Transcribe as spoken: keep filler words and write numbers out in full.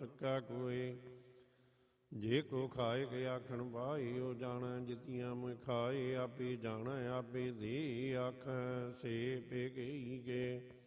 ਸਕਾ ਕੋਏ। ਜੇ ਕੋ ਖਾਏ ਕੇ ਆਖਣ ਪਾਈ, ਉਹ ਜਾਣੈ ਜਿਤੀਆਂ ਮੈਂ ਖਾਏ। ਆਪੇ ਜਾਣੈ ਆਪੇ ਦੇ ਆਖੈ, ਸੇ ਪੇ ਗਈ ਕੇ।